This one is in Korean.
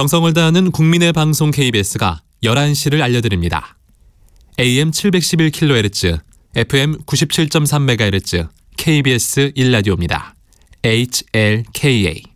정성을 다하는 국민의 방송 KBS가 11시를 알려드립니다. AM 711kHz, FM 97.3MHz, KBS 1라디오입니다. HLKA